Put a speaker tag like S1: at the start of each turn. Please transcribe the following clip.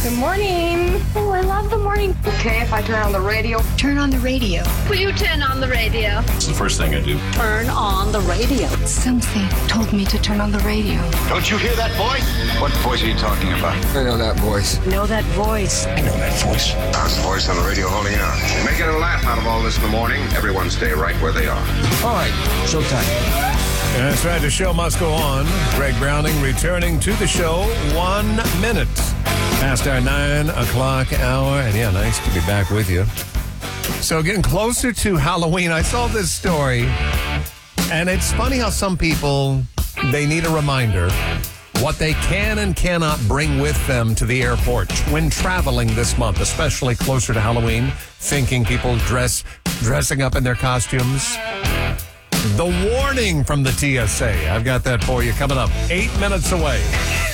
S1: Good morning. Oh, I love the morning.
S2: Okay, if I turn on the radio.
S3: Turn on the radio.
S4: Will you turn on the radio?
S5: It's the first thing I do.
S4: Turn on the radio.
S3: Something told me to turn on the radio.
S6: Don't you hear that voice?
S7: What voice are you talking about?
S8: I know that voice.
S3: Know that voice.
S5: I know that voice.
S6: That's the voice on the radio holding out. Making a laugh out of all this in the morning. Everyone stay right where they are.
S8: All right, showtime.
S9: That's right, the show must go on. Greg Browning returning to the show 1 minute past our 9 o'clock hour. And yeah, nice to be back with you. So getting closer to Halloween, I saw this story. And it's funny how some people, they need a reminder what they can and cannot bring with them to the airport when traveling this month, especially closer to Halloween, thinking people dressing up in their costumes. The warning from the TSA. I've got that for you coming up 8 minutes away.